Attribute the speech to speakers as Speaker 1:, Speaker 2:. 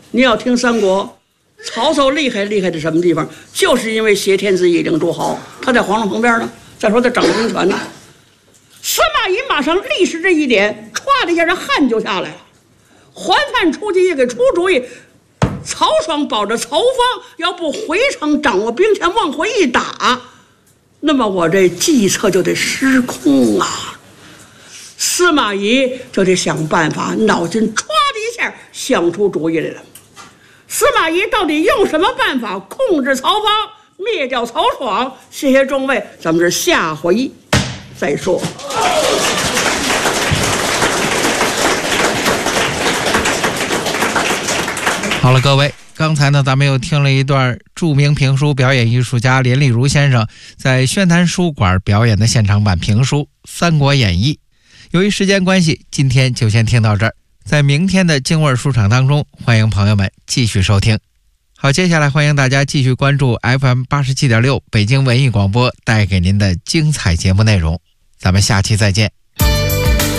Speaker 1: 你要听三国，曹操厉害在什么地方？就是因为挟天子以令诸侯，他在皇上旁边呢。再说他掌兵权呢。司马懿马上立时这一点，歘的一下，这汗就下来了。还范出计也给出主意，曹爽保着曹芳，要不回城掌握兵权，往回一打，那么我这计策就得失控啊。司马懿就得想办法，脑筋歘的一下想出主意来了。司马懿到底用什么办法控制曹芳，灭掉曹爽？谢谢众位，咱们这下回再说。
Speaker 2: 好了，各位，刚才呢，咱们又听了一段著名评书表演艺术家连丽如先生在宣坛书馆表演的现场版评书《三国演义》。由于时间关系，今天就先听到这儿。在明天的京味书场当中，欢迎朋友们继续收听。好，接下来欢迎大家继续关注 FM 87.6北京文艺广播带给您的精彩节目内容。咱们下期再见。